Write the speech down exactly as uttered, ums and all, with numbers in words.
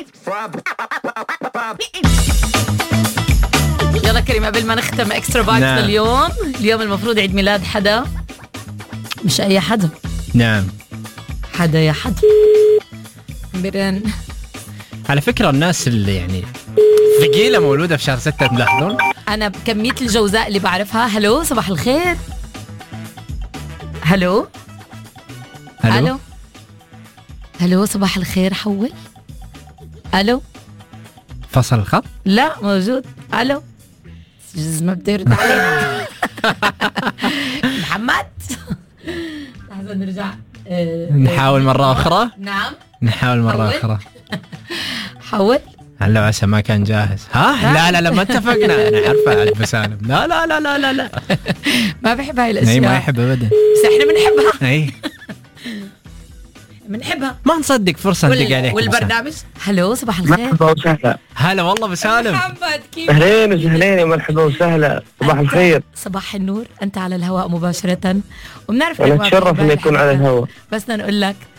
يلا كريم قبل ما نختم اكسترا فايبس نعم. اليوم اليوم المفروض عيد ميلاد حدا، مش اي حدا، نعم حدا يا حدا برن. على فكرة الناس اللي يعني ثقيلة مولودة في شهر ستة تلاحظون. انا بكمية الجوزاء اللي بعرفها. هلو صباح الخير. هلو هلو الو هلو صباح الخير. حول. الو فصل الخط. لا موجود. الو جز ما بده يرد علينا. محمد لحظة نرجع. أه نحاول مرة أخرى. نعم نحاول مرة حول. أخرى. حول. هلا عسى ما كان جاهز. ها لا لا لا ما اتفقنا. أنا عارفة ألف سالم. لا لا لا لا لا لا ما بحب هاي الاشياء. أي ما يحب أبدا. بس احنا بنحبها أي بنحبها. ما نصدق فرصة ندق عليك. والبرنامج. هلو صباح الخير. مرحبا وسهلا. هلا والله بسالم. محمد كيف؟ اهلين وسهلين يا مرحبا وسهلا. صباح أنت- الخير. صباح النور. انت على الهواء مباشرة وبنعرف انا إنك ما اتشرف بتحب اني هاي اكون على الحركة. الهواء. بس بدنا نقول لك